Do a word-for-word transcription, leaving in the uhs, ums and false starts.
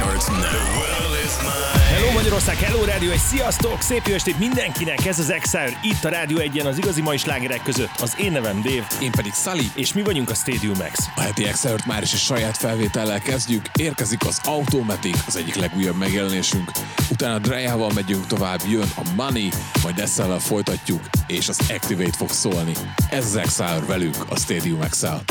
starts now. Hello Magyarország, hello Rádió egy, sziasztok! Szép jó estét mindenkinek, ez az Exile, itt a Rádió egyen az igazi mai slágerek között. Az én nevem Dave. Én pedig Sully. És mi vagyunk a Stadium X. A heti Exile-t már is egy saját felvétellel kezdjük, érkezik az Automatic, az egyik legújabb megjelenésünk. Utána Drejával megyünk tovább, jön a Money, majd Essellel folytatjuk, és az Activate fog szólni. Ez az Exile velünk, a Stadium Exile.